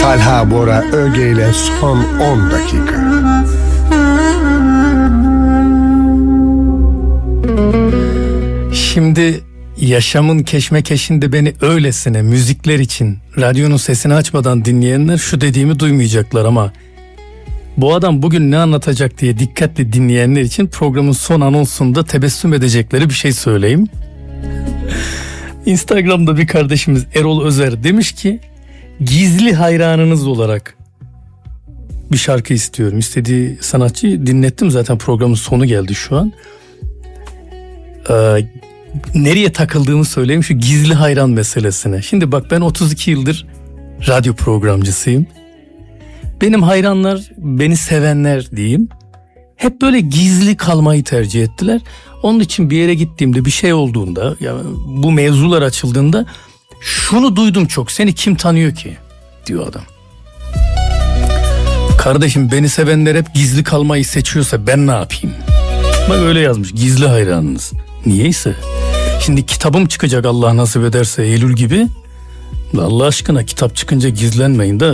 Talha Bora Öge ile son 10 dakika. Şimdi yaşamın keşmekeşinde beni öylesine müzikler için radyonun sesini açmadan dinleyenler şu dediğimi duymayacaklar ama bu adam bugün ne anlatacak diye dikkatle dinleyenler için programın son anonsunda tebessüm edecekleri bir şey söyleyeyim. Instagram'da bir kardeşimiz Erol Özer demiş ki gizli hayranınız olarak bir şarkı istiyorum. İstediği sanatçıyı dinlettim, zaten programın sonu geldi şu an. Nereye takıldığımı söyleyeyim, şu gizli hayran meselesine. Şimdi bak, ben 32 yıldır radyo programcısıyım. Benim hayranlar, beni sevenler diyeyim, hep böyle gizli kalmayı tercih ettiler. Onun için bir yere gittiğimde, bir şey olduğunda, ya bu mevzular açıldığında şunu duydum çok: seni kim tanıyor ki diyor adam. Kardeşim, beni sevenler hep gizli kalmayı seçiyorsa ben ne yapayım? Bak öyle yazmış, gizli hayranınız. Niyeyse. Şimdi kitabım çıkacak Allah nasip ederse Eylül gibi. Allah aşkına kitap çıkınca gizlenmeyin de.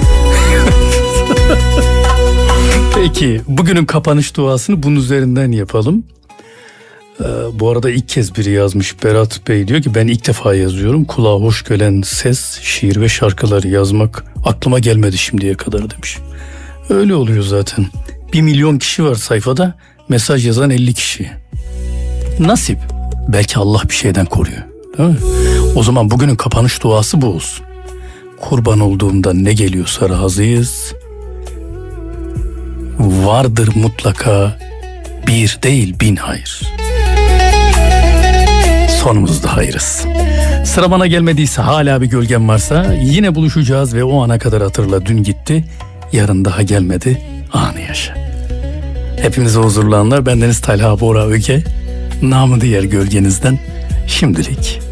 Peki bugünün kapanış duasını bunun üzerinden yapalım. Bu arada ilk kez biri yazmış, Berat Bey diyor ki ben ilk defa yazıyorum. Kulağa hoş gelen ses, şiir ve şarkıları yazmak aklıma gelmedi şimdiye kadar demiş. Öyle oluyor zaten. 1 milyon kişi var sayfada, mesaj yazan 50 kişi. Nasip. Belki Allah bir şeyden koruyor. Değil mi? O zaman bugünün kapanış duası bu olsun. Kurban olduğumda ne geliyorsa razıyız. Vardır mutlaka bir değil 1000 hayır. Sonumuzda hayırız. Sıra bana gelmediyse, hala bir gölgem varsa yine buluşacağız ve o ana kadar hatırla, dün gitti, yarın daha gelmedi, anı yaşa. Hepinize huzurlu anlar. Bendeniz Talha Bora Öge, namı diğer gölgenizden şimdilik